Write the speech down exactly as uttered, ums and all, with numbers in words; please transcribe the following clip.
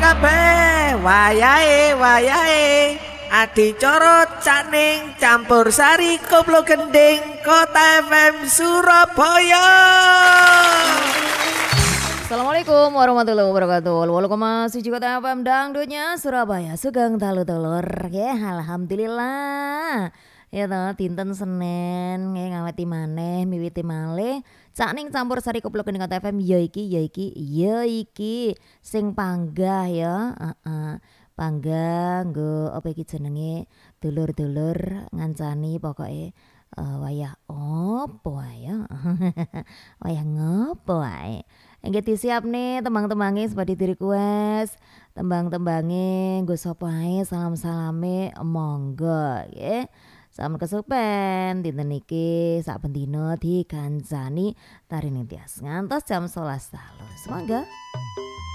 kabeh, wayahe wayahe adicara caning campur sari koplo gending Kota F M Surabaya. Assalamualaikum warahmatullahi wabarakatuh. Walau masih juga Kota F M dangdutnya Surabaya Sugeng Talu Telur. Ya alhamdulillah. Ya toh dinten Senin nggih ngaweti maneh miwiti malih caning campur sari koplo gending Kota F M ya iki ya iki ya iki sing panggah ya. Heeh. Panggah nggo apa iki jenenge dulur-dulur ngancani pokoke uh, wayah opo ae ya. Wayah ngopo ae. Nggih disiap nih tembang-tembange seperti di request. Tembang-tembange nggo sapa ae salam-salame monggo nggih. Sampun kesupen dinten iki sak bendina dikancani tarining tias ngantos jam sebelas dalu. Semoga